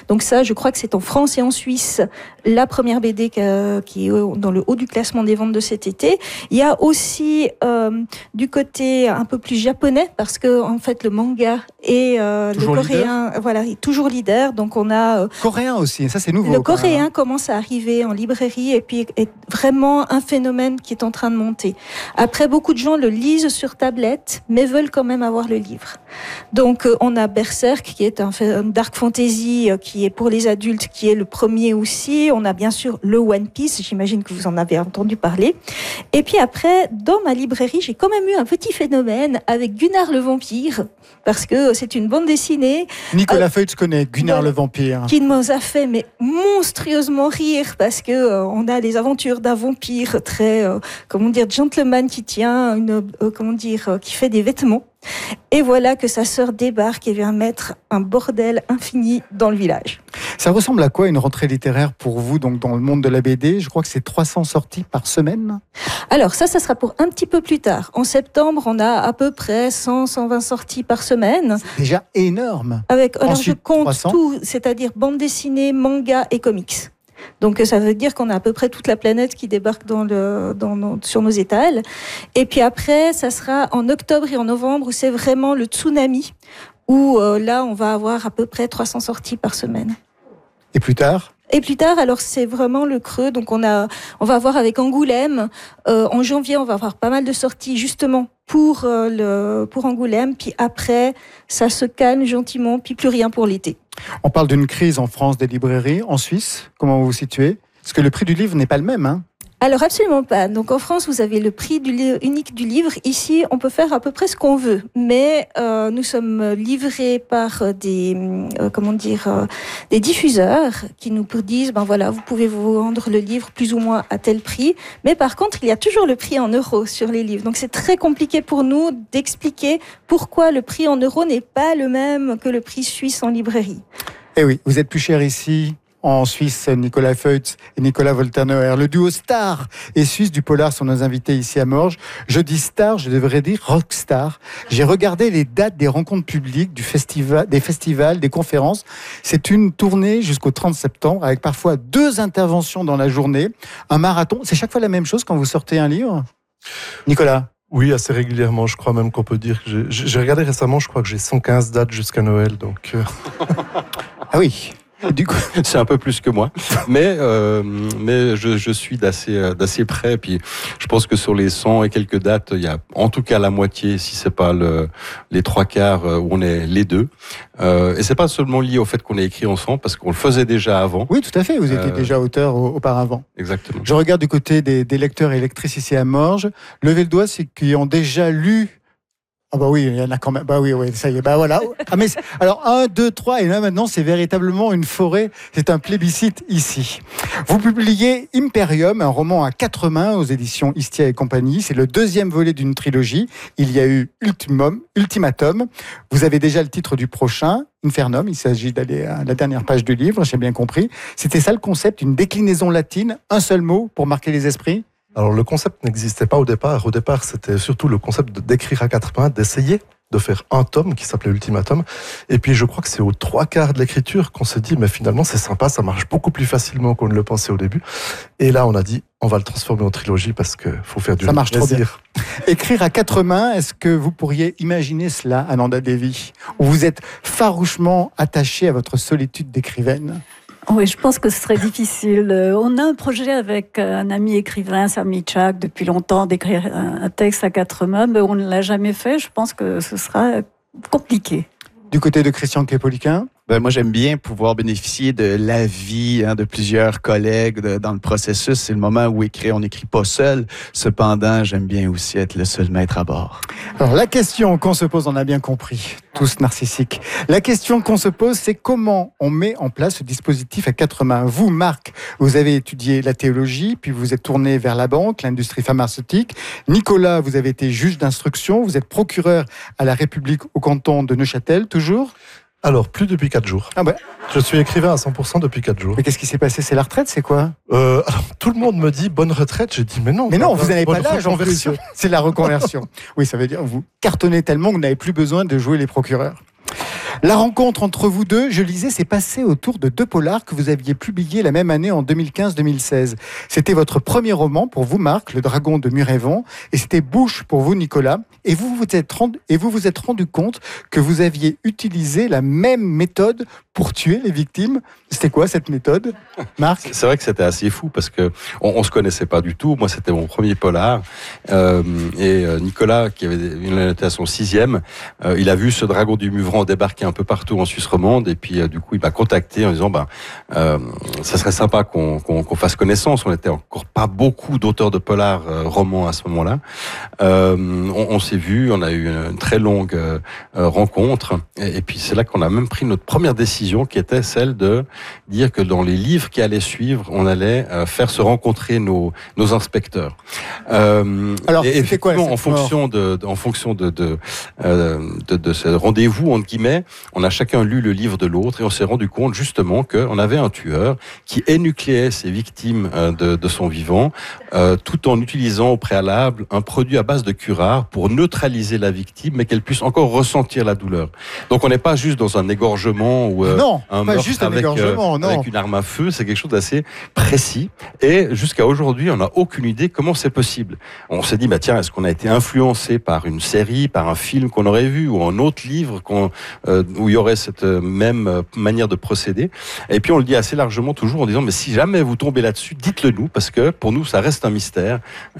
Donc ça, je crois que c'est en France et en Suisse la première BD qui est dans le haut du classement des ventes de cet été. Il y a aussi du côté un peu plus japonais, parce que en fait le manga et le coréen, voilà, est toujours leader. Donc on a coréen aussi, ça c'est nouveau. Le coréen commence à arriver en librairie et puis est vraiment un phénomène qui est en train de monter. Après, beaucoup de gens le lisent sur tablette, mais veulent quand même avoir le livre. Donc on a Berserk, qui est un dark fantasy qui est pour les adultes, qui est le premier aussi. On a bien sûr le One Piece, j'imagine que vous en avez entendu parler. Et puis après, dans ma librairie, j'ai quand même eu un petit phénomène avec Gunnar le vampire, parce que c'est une bande dessinée. Nicolas Feutz connaît Gunnar le vampire. Qui nous a fait mais monstrueusement rire, parce que on a les aventures d'un vampire très, gentleman, qui tient qui fait des vêtements. Et voilà que sa sœur débarque et vient mettre un bordel infini dans le village. Ça ressemble à quoi une rentrée littéraire pour vous, donc dans le monde de la BD? Je crois que c'est 300 sorties par semaine. Alors ça sera pour un petit peu plus tard. En septembre, on a à peu près 100-120 sorties par semaine. C'est déjà énorme. Alors je compte 300. Tout, c'est-à-dire bande dessinée, manga et comics. Donc ça veut dire qu'on a à peu près toute la planète qui débarque sur nos étals. Et puis après, ça sera en octobre et en novembre, où c'est vraiment le tsunami, où là, on va avoir à peu près 300 sorties par semaine. Et plus tard ? Et plus tard, alors c'est vraiment le creux. Donc on va avoir avec Angoulême. En janvier, on va avoir pas mal de sorties justement pour Angoulême. Puis après, ça se calme gentiment, puis plus rien pour l'été. On parle d'une crise en France des librairies. En Suisse, comment vous vous situez ? Parce que le prix du livre n'est pas le même, hein ? Alors absolument pas. Donc en France, vous avez le prix unique du livre. Ici, on peut faire à peu près ce qu'on veut, mais nous sommes livrés par des diffuseurs qui nous disent vous pouvez vous vendre le livre plus ou moins à tel prix, mais par contre, il y a toujours le prix en euros sur les livres. Donc c'est très compliqué pour nous d'expliquer pourquoi le prix en euros n'est pas le même que le prix suisse en librairie. Eh oui, vous êtes plus cher ici. En Suisse, Nicolas Feutz et Nicolas Wolternauer. Le duo star et suisse du polar sont nos invités ici à Morges. Je dis star, je devrais dire rockstar. J'ai regardé les dates des rencontres publiques, des festivals, des conférences. C'est une tournée jusqu'au 30 septembre avec parfois 2 interventions dans la journée. Un marathon. C'est chaque fois la même chose quand vous sortez un livre ? Nicolas ? Oui, assez régulièrement. Je crois même qu'on peut dire que j'ai regardé récemment, je crois que j'ai 115 dates jusqu'à Noël. Donc Ah oui. Du coup, c'est un peu plus que moi, mais je suis d'assez près. Puis je pense que sur les 100 et quelques dates, il y a en tout cas la moitié, si c'est pas les 3/4 où on est les deux. Et c'est pas seulement lié au fait qu'on ait écrit ensemble, parce qu'on le faisait déjà avant. Oui, tout à fait. Vous étiez déjà auteur auparavant. Exactement. Je regarde du côté des lecteurs et lectrices ici à Morges. Levez le doigt, c'est qu'ils ont déjà lu. Ah bah oui, il y en a quand même. Bah oui, ça y est, bah voilà. Ah mais alors 1, 2, 3 et là maintenant c'est véritablement une forêt. C'est un plébiscite ici. Vous publiez Imperium, un roman à 4 mains aux éditions Istia et compagnie. C'est le 2e volet d'une trilogie. Il y a eu Ultimatum. Vous avez déjà le titre du prochain, Infernum. Il s'agit d'aller à la dernière page du livre. J'ai bien compris. C'était ça le concept, une déclinaison latine, un seul mot pour marquer les esprits. Alors, le concept n'existait pas au départ. Au départ, c'était surtout le concept d'écrire à 4 mains, d'essayer de faire un tome qui s'appelait Ultimatum. Et puis, je crois que c'est aux 3/4 de l'écriture qu'on s'est dit, mais finalement, c'est sympa, ça marche beaucoup plus facilement qu'on ne le pensait au début. Et là, on a dit, on va le transformer en trilogie parce qu'il faut faire du plaisir. Ça marche trop bien. plaisir. Écrire à 4 mains, est-ce que vous pourriez imaginer cela, Ananda Devi, où vous êtes farouchement attaché à votre solitude d'écrivaine ? Oui, je pense que ce serait difficile. On a un projet avec un ami écrivain, Sami Chak, depuis longtemps, d'écrire un texte à 4 mains, mais on ne l'a jamais fait. Je pense que ce sera compliqué. Du côté de Christian Képoliquin ? Moi, j'aime bien pouvoir bénéficier de l'avis de plusieurs collègues dans le processus. C'est le moment où on n'écrit pas seul. Cependant, j'aime bien aussi être le seul maître à bord. Alors, la question qu'on se pose, on a bien compris, tous narcissiques. La question qu'on se pose, c'est comment on met en place ce dispositif à 4 mains. Vous, Marc, vous avez étudié la théologie, puis vous êtes tourné vers la banque, l'industrie pharmaceutique. Nicolas, vous avez été juge d'instruction, vous êtes procureur à la République au canton de Neuchâtel, toujours ? Alors, plus depuis 4 jours. Ah ouais. Je suis écrivain à 100% depuis 4 jours. Mais qu'est-ce qui s'est passé ? C'est la retraite, c'est quoi ? Alors, tout le monde me dit bonne retraite. J'ai dit mais non. Mais non, vous n'avez pas l'âge en plus. reconversion. C'est la reconversion. Oui, ça veut dire que vous cartonnez tellement que vous n'avez plus besoin de jouer les procureurs. La rencontre entre vous deux, je lisais, s'est passée autour de 2 polars que vous aviez publiés la même année en 2015-2016. C'était votre premier roman pour vous, Marc, Le Dragon de Murévon, et c'était Bouche pour vous, Nicolas. Et vous vous êtes rendu compte que vous aviez utilisé la même méthode pour tuer les victimes. C'était quoi cette méthode, Marc ? C'est vrai que c'était assez fou parce que on se connaissait pas du tout. Moi, c'était mon premier polar. Et Nicolas, qui était à son 6e, il a vu ce Dragon du Muvron débarquer un peu partout en Suisse romande. Et puis, du coup, il m'a contacté en disant, ça serait sympa qu'on fasse connaissance. On n'était encore pas beaucoup d'auteurs de polars romans à ce moment-là. On s'est vu, on a eu une très longue rencontre. Et puis, c'est là qu'on a même pris notre première décision, qui était celle de dire que dans les livres qui allaient suivre, on allait faire se rencontrer nos inspecteurs. Alors, c'est quoi en fonction de ce rendez-vous entre guillemets, on a chacun lu le livre de l'autre et on s'est rendu compte justement qu'on avait un tueur qui énucléait ses victimes de son vivant, tout en utilisant au préalable un produit à base de curare pour neutraliser la victime, mais qu'elle puisse encore ressentir la douleur. Donc on n'est pas juste dans un égorgement ou non, un pas meurtre juste un égorgement, non. avec une arme à feu, c'est quelque chose d'assez précis. Et jusqu'à aujourd'hui, on n'a aucune idée comment c'est possible. On s'est dit, tiens, est-ce qu'on a été influencé par une série, par un film qu'on aurait vu, ou un autre livre où il y aurait cette même manière de procéder. Et puis on le dit assez largement toujours en disant, mais si jamais vous tombez là-dessus, dites-le nous, parce que pour nous, ça reste un mystère.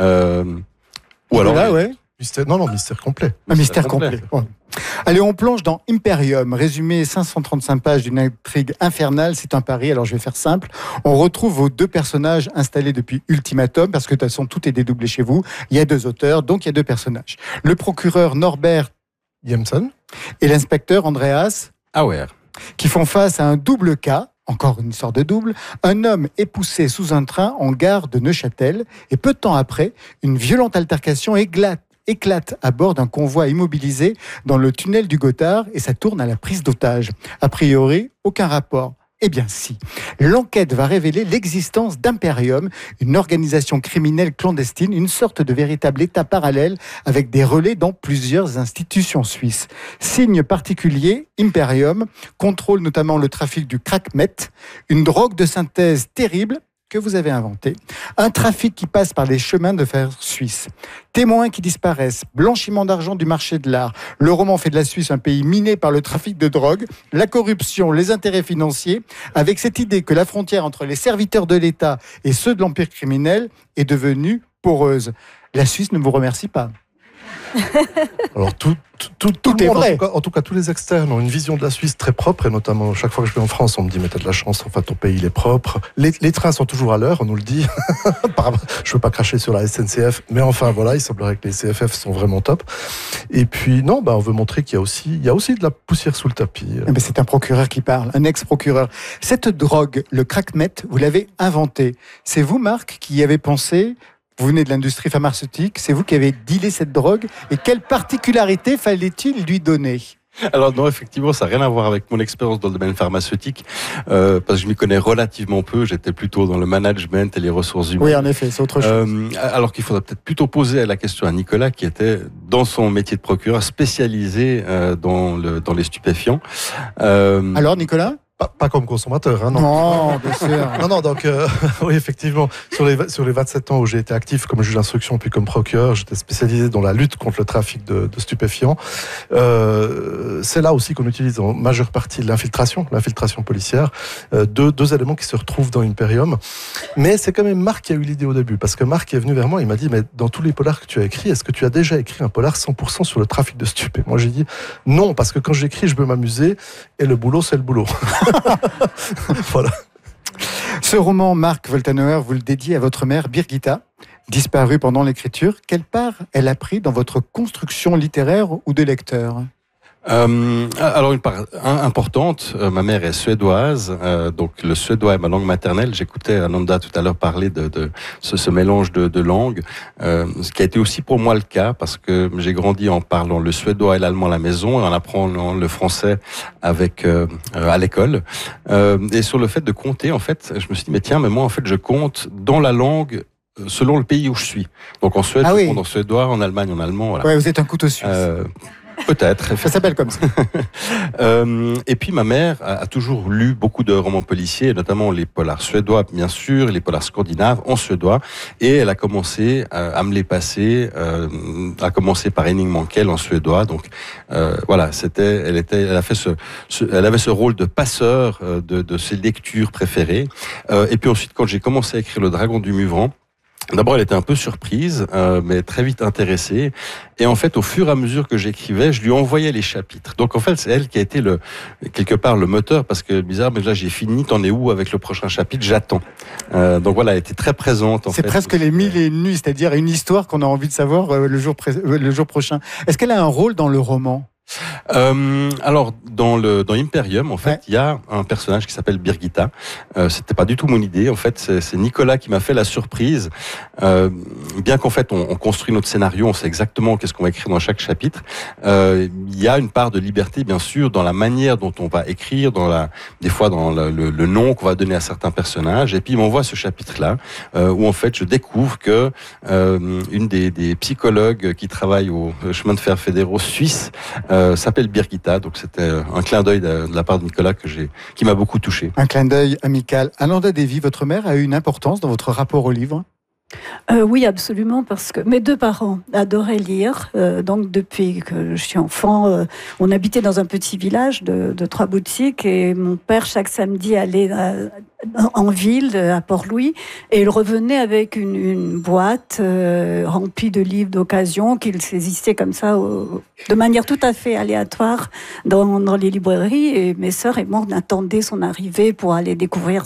Ou alors... Là, ouais. Mystère complet. Un mystère complet. Ouais. Allez, on plonge dans Imperium, résumé 535 pages d'une intrigue infernale. C'est un pari, alors je vais faire simple. On retrouve vos 2 personnages installés depuis Ultimatum, parce que de toute façon, tout est dédoublé chez vous. Il y a 2 auteurs, donc il y a 2 personnages. Le procureur Norbert Jemson et l'inspecteur Andreas Auer, qui font face à un double cas. Encore une histoire de double. Un homme est poussé sous un train en gare de Neuchâtel et peu de temps après, une violente altercation éclate à bord d'un convoi immobilisé dans le tunnel du Gothard et ça tourne à la prise d'otage. A priori, aucun rapport. Eh bien si. L'enquête va révéler l'existence d'Imperium, une organisation criminelle clandestine, une sorte de véritable État parallèle avec des relais dans plusieurs institutions suisses. Signe particulier, Imperium contrôle notamment le trafic du crack-met, une drogue de synthèse terrible que vous avez inventé, un trafic qui passe par les chemins de fer suisses, témoins qui disparaissent, blanchiment d'argent du marché de l'art. Le roman fait de la Suisse un pays miné par le trafic de drogue, la corruption, les intérêts financiers, avec cette idée que la frontière entre les serviteurs de l'État et ceux de l'empire criminel est devenue poreuse. La Suisse ne vous remercie pas. Alors tout est le monde, vrai. en tout cas tous les externes ont une vision de la Suisse très propre, et notamment chaque fois que je vais en France, on me dit mais t'as de la chance, enfin ton pays il est propre. Les trains sont toujours à l'heure, on nous le dit. Je veux pas cracher sur la SNCF, mais enfin voilà, il semblerait que les CFF sont vraiment top. Et puis non, on veut montrer qu'il y a aussi de la poussière sous le tapis. Mais c'est un procureur qui parle, un ex-procureur. Cette drogue, le crack-met, vous l'avez inventée. C'est vous, Marc, qui y avez pensé. Vous venez de l'industrie pharmaceutique, c'est vous qui avez dealé cette drogue. Et quelle particularité fallait-il lui donner ? Alors non, effectivement, ça n'a rien à voir avec mon expérience dans le domaine pharmaceutique, parce que je m'y connais relativement peu. J'étais plutôt dans le management et les ressources humaines. Oui, en effet, c'est autre chose. Alors qu'il faudrait peut-être plutôt poser la question à Nicolas, qui était dans son métier de procureur spécialisé dans les stupéfiants. Alors, Nicolas ? Pas comme consommateur, hein, non. Non, bien sûr. Non, donc, oui, effectivement, sur les 27 ans où j'ai été actif comme juge d'instruction puis comme procureur, j'étais spécialisé dans la lutte contre le trafic de stupéfiants. C'est là aussi qu'on utilise en majeure partie l'infiltration policière. Deux éléments qui se retrouvent dans Imperium. Mais c'est quand même Marc qui a eu l'idée au début, parce que Marc est venu vers moi, il m'a dit, mais dans tous les polars que tu as écrits, est-ce que tu as déjà écrit un polar 100% sur le trafic de stupé? Moi, j'ai dit, non, parce que quand j'écris, je veux m'amuser, et le boulot, c'est le boulot. Voilà. Ce roman, Marc Woltenauer, vous le dédiez à votre mère Birgitta, disparue pendant l'écriture. Quelle part elle a pris dans votre construction littéraire ou de lecteur ? Alors une part importante, ma mère est suédoise, donc le suédois est ma langue maternelle. J'écoutais Ananda tout à l'heure parler de ce mélange de langues, ce qui a été aussi pour moi le cas, parce que j'ai grandi en parlant le suédois et l'allemand à la maison et en apprenant le français à l'école. Et sur le fait de compter, en fait, je me suis dit, mais moi en fait je compte dans la langue selon le pays où je suis. Donc en Suède, je compte en suédois, en Allemagne, en allemand. Voilà. Ouais, vous êtes un couteau suisse. Peut-être. Ça s'appelle comme ça. Et puis ma mère a toujours lu beaucoup de romans policiers, notamment les polars suédois, bien sûr, les polars scandinaves en suédois. Et elle a commencé à me les passer, à commencer par Henning Mankell en suédois. Donc voilà, elle avait ce rôle de passeur de ses lectures préférées. Et puis ensuite, quand j'ai commencé à écrire Le Dragon du Muvran, d'abord, elle était un peu surprise, mais très vite intéressée. Et en fait, au fur et à mesure que j'écrivais, je lui envoyais les chapitres. Donc en fait, c'est elle qui a été quelque part le moteur, parce que bizarre, mais là j'ai fini, t'en es où avec le prochain chapitre? J'attends. Donc voilà, elle était très présente. C'est presque les 1000 et une nuits, c'est-à-dire une histoire qu'on a envie de savoir le jour prochain. Est-ce qu'elle a un rôle dans le roman? Alors dans Imperium, en fait, il y a un personnage qui s'appelle Birgitta. C'était pas du tout mon idée. En fait, c'est Nicolas qui m'a fait la surprise. Bien qu'en fait, on construit notre scénario, on sait exactement qu'est-ce qu'on va écrire dans chaque chapitre. Il y a une part de liberté, bien sûr, dans la manière dont on va écrire, des fois dans le nom qu'on va donner à certains personnages. Et puis, il m'envoie ce chapitre-là, où en fait, je découvre que une des psychologues qui travaille au chemin de fer fédéraux suisse s'appelle Birgitta, donc c'était un clin d'œil de la part de Nicolas qui m'a beaucoup touché. Un clin d'œil amical. Ananda Devi, votre mère a eu une importance dans votre rapport au livre? Oui, absolument, parce que mes deux parents adoraient lire. Donc, depuis que je suis enfant, on habitait dans un petit village de 3 boutiques et mon père, chaque samedi, allait en ville, à Port-Louis, et il revenait avec une boîte remplie de livres d'occasion qu'il saisissait comme ça, de manière tout à fait aléatoire dans les librairies. Et mes sœurs et moi, on attendait son arrivée pour aller découvrir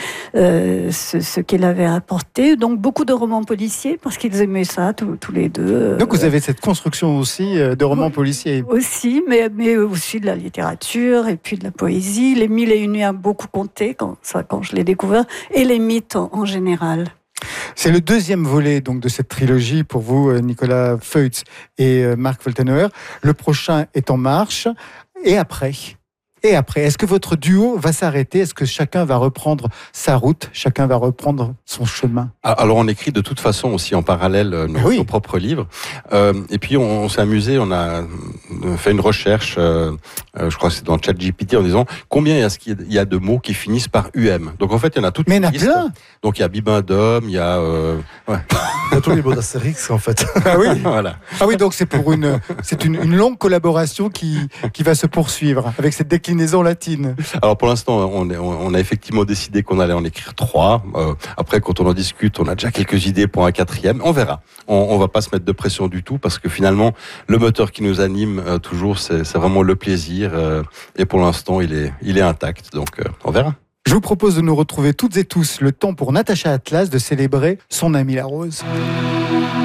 ce qu'il avait apporté. Donc, beaucoup de romans policiers, parce qu'ils aimaient ça, tous les deux. Donc, vous avez cette construction aussi de romans policiers? Aussi, mais aussi de la littérature, et puis de la poésie. Les 1000 et une nuits a beaucoup compté quand je l'ai découvert, et les mythes en général. C'est le deuxième volet donc de cette trilogie pour vous, Nicolas Feutz et Marc Woltenauer. Le prochain est en marche. Et après, est-ce que votre duo va s'arrêter? Est-ce que chacun va reprendre sa route? Chacun va reprendre son chemin? Alors, on écrit de toute façon aussi en parallèle nos propres livres. Et puis, on s'est amusé, on a fait une recherche, je crois que c'est dans ChatGPT, en disant combien est-ce qu'il y a de mots qui finissent par UM. Donc, en fait, il y en a toute une liste. Mais il y en a plein. Donc, il y a Bibendum, il y a... Il y a tous les mots d'Astérix, en fait. Ah oui. Voilà. Ah oui, donc c'est une longue collaboration qui va se poursuivre avec cette déclinaison latine. Alors pour l'instant, on a effectivement décidé qu'on allait en écrire 3. Après, quand on en discute, on a déjà quelques idées pour un 4e. On verra. On va pas se mettre de pression du tout, parce que finalement, le moteur qui nous anime toujours, c'est vraiment le plaisir. Et pour l'instant, il est intact. Donc on verra. Je vous propose de nous retrouver toutes et tous le temps pour Natacha Atlas de célébrer son amie la rose.